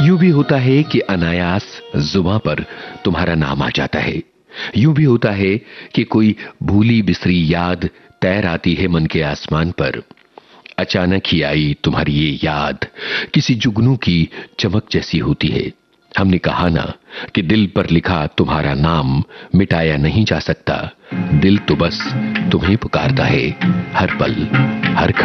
यूं भी होता है कि अनायास जुबां पर तुम्हारा नाम आ जाता है। यूं भी होता है कि कोई भूली बिसरी याद तैर आती है मन के आसमान पर। अचानक ही आई तुम्हारी ये याद किसी जुगनू की चमक जैसी होती है। हमने कहा ना कि दिल पर लिखा तुम्हारा नाम मिटाया नहीं जा सकता। दिल तो बस तुम्हें पुकारता है हर पल हर घड़ी।